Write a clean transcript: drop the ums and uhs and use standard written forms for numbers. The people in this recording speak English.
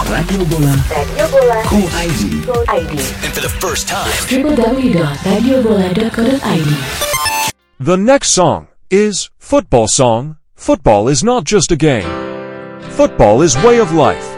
Radio Bola Co.id. And for the first time, www.radiobola.co.id. The next song is Football Song. Football is not just a game. Football is way of life.